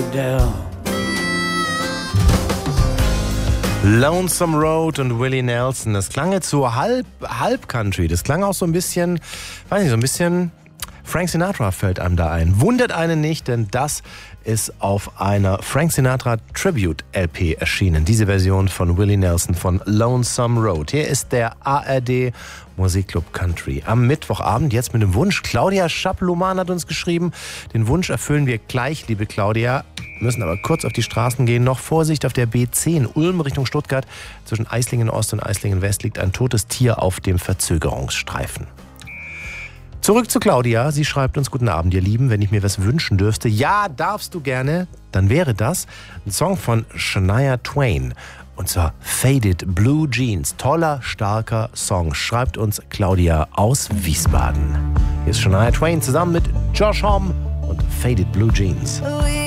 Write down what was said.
Adele. Lonesome Road und Willie Nelson. Das klang jetzt so halb Country. Das klang auch so ein bisschen, weiß nicht, so ein bisschen Frank Sinatra fällt einem da ein. Wundert einen nicht, denn das ist auf einer Frank Sinatra Tribute LP erschienen. Diese Version von Willie Nelson von Lonesome Road. Hier ist der ARD Musikclub Country. Am Mittwochabend jetzt mit dem Wunsch. Claudia Schapluman hat uns geschrieben. Den Wunsch erfüllen wir gleich, liebe Claudia. Müssen aber kurz auf die Straßen gehen. Noch Vorsicht auf der B10 Ulm Richtung Stuttgart. Zwischen Eislingen Ost und Eislingen West liegt ein totes Tier auf dem Verzögerungsstreifen. Zurück zu Claudia. Sie schreibt uns: Guten Abend, ihr Lieben. Wenn ich mir was wünschen dürfte, ja, darfst du gerne, dann wäre das ein Song von Shania Twain. Und zwar Faded Blue Jeans. Toller, starker Song. Schreibt uns Claudia aus Wiesbaden. Hier ist Shania Twain zusammen mit Josh Homme und Faded Blue Jeans. We